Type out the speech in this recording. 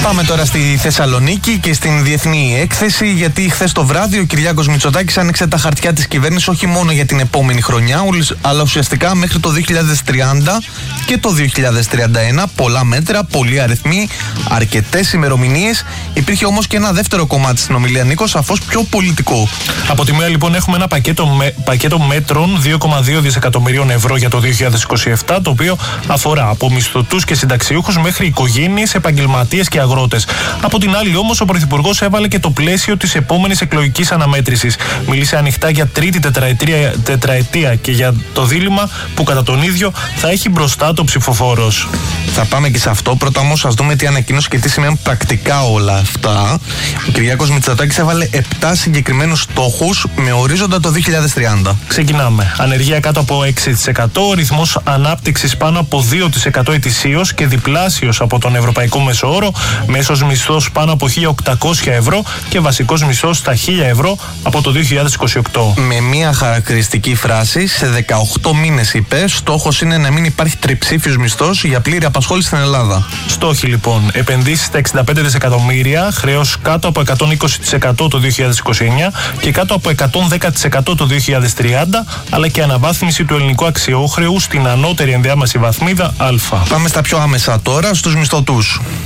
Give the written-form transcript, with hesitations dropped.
Πάμε τώρα στη Θεσσαλονίκη και στην διεθνή έκθεση, γιατί χθες το βράδυ ο Κυριάκος Μητσοτάκης άνοιξε τα χαρτιά της κυβέρνησης όχι μόνο για την επόμενη χρονιά, αλλά ουσιαστικά μέχρι το 2030 και το 2031. Πολλά μέτρα, πολλοί αριθμοί, αρκετές ημερομηνίες. Υπήρχε όμως και ένα δεύτερο κομμάτι στην ομιλία, Νίκο, σαφώς πιο πολιτικό. Από τη μία, λοιπόν, έχουμε ένα πακέτο μέτρων 2,2 δισεκατομμυρίων ευρώ για το 2027, το οποίο αφορά από μισθωτούς και συνταξιούχους μέχρι οικογένειες, επαγγελματίες και αγρότες. Από την άλλη, όμως, ο Πρωθυπουργός έβαλε και το πλαίσιο της επόμενης εκλογικής αναμέτρησης. Μίλησε ανοιχτά για τρίτη τετραετία και για το δίλημμα που κατά τον ίδιο θα έχει μπροστά το ψηφοφόρος. Θα πάμε και σε αυτό. Πρώτα όμως, ας δούμε τι ανακοίνωσε και τι σημαίνουν πρακτικά όλα αυτά. Ο Κυριάκος Μητσοτάκης έβαλε 7 συγκεκριμένους στόχους με ορίζοντα το 2030. Ξεκινάμε. Ανεργία κάτω από 6%, ρυθμός ανάπτυξης πάνω από 2% ετησίως και διπλάσιος από τον ευρωπαϊκό μέσο όρο, μέσος μισθός πάνω από 1.800 ευρώ και βασικός μισθός στα 1.000 ευρώ από το 2028. Με μια χαρακτηριστική φράση, σε 18 μήνες είπε, στόχος είναι να μην υπάρχει τριψήφιος μισθός για πλήρη απασχόληση στην Ελλάδα. Στόχοι, λοιπόν: επενδύσεις στα 65 δισεκατομμύρια, χρέος κάτω από 120% το 2029 και κάτω από 110% το 2030, αλλά και αναβάθμιση του ελληνικού αξιόχρεου στην ανώτερη ενδιάμεση βαθμίδα Α. Πάμε στα πιο άμεσα τώρα, στους μισθωτούς.